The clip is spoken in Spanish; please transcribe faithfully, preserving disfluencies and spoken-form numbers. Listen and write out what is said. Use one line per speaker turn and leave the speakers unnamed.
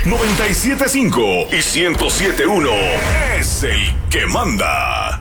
noventa y siete punto cinco y ciento siete punto uno es el que manda.